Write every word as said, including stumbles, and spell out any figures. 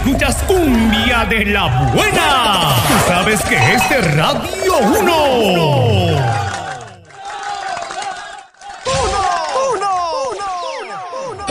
escuchas cumbia de la buena. Tú sabes que este Radio uno.